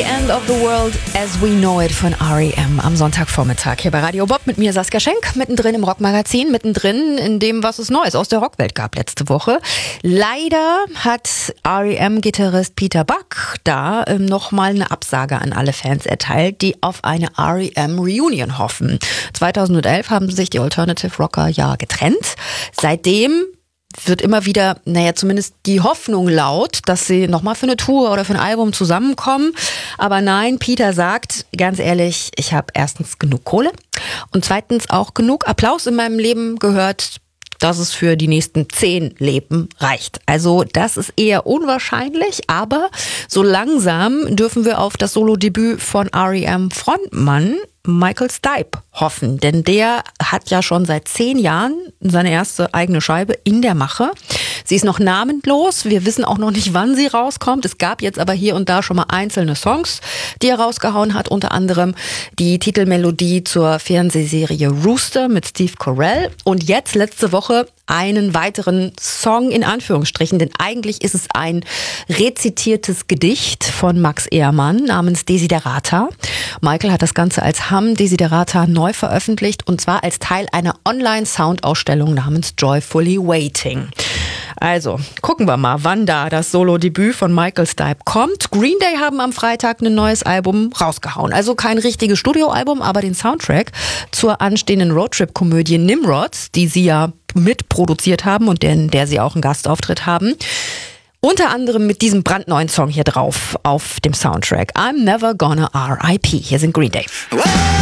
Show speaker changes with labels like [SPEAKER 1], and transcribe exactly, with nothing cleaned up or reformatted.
[SPEAKER 1] End of the World as we know it von R E M am Sonntagvormittag hier bei Radio Bob mit mir Saskia Schenk, mittendrin im Rockmagazin, mittendrin in dem, was es Neues aus der Rockwelt gab letzte Woche. Leider hat R E M-Gitarrist Peter Buck da ähm, nochmal eine Absage an alle Fans erteilt, die auf eine R E M-Reunion hoffen. zweitausendelf haben sich die Alternative Rocker ja getrennt. Seitdem wird immer wieder, naja, zumindest die Hoffnung laut, dass sie nochmal für eine Tour oder für ein Album zusammenkommen. Aber nein, Peter sagt, ganz ehrlich, ich habe erstens genug Kohle und zweitens auch genug Applaus in meinem Leben gehört, dass es für die nächsten zehn Leben reicht. Also das ist eher unwahrscheinlich, aber so langsam dürfen wir auf das Solo-Debüt von R E M-Frontmann Michael Stipe hoffen, denn der hat ja schon seit zehn Jahren seine erste eigene Scheibe in der Mache. Sie ist noch namenlos, wir wissen auch noch nicht, wann sie rauskommt. Es gab jetzt aber hier und da schon mal einzelne Songs, die er rausgehauen hat, unter anderem die Titelmelodie zur Fernsehserie Rooster mit Steve Carell und jetzt letzte Woche einen weiteren Song in Anführungsstrichen, denn eigentlich ist es ein rezitiertes Gedicht von Max Ehrmann namens Desiderata. Michael hat das Ganze als Hum Desiderata neu veröffentlicht und zwar als Teil einer Online-Soundausstellung namens Joyfully Waiting. Also, gucken wir mal, wann da das Solo-Debüt von Michael Stipe kommt. Green Day haben am Freitag ein neues Album rausgehauen. Also kein richtiges Studioalbum, aber den Soundtrack zur anstehenden Roadtrip-Komödie Nimrods, die sie ja mitproduziert haben und in der sie auch einen Gastauftritt haben. Unter anderem mit diesem brandneuen Song hier drauf auf dem Soundtrack. I'm Never Gonna R I P. Hier sind Green Day.